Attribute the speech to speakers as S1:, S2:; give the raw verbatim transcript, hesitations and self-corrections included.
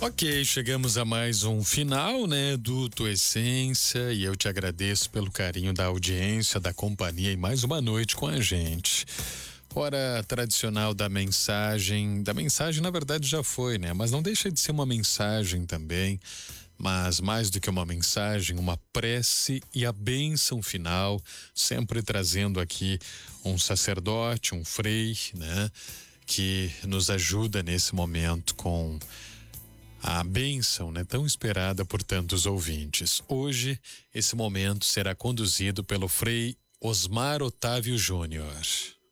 S1: Ok, chegamos a mais um final, né, do Tua Essência, e eu te agradeço pelo carinho da audiência, da companhia e mais uma noite com a gente. Hora tradicional da mensagem, da mensagem na verdade já foi, né, mas não deixa de ser uma mensagem também, mas mais do que uma mensagem, uma prece e a bênção final, sempre trazendo aqui um sacerdote, um frei, né, que nos ajuda nesse momento com a bênção, né, tão esperada por tantos ouvintes. Hoje, esse momento será conduzido pelo Frei Osmar Otávio Júnior.